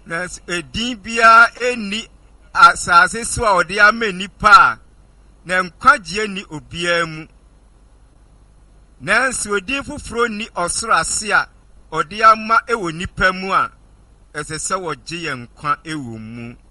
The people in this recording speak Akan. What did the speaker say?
na edin bia eni asase so a ode ama nipa na nkwagye ni obia mu nanso odin foforo ni osoro ase a ode ama ewo nipa mu a esese wogye ye nkwa ewo mu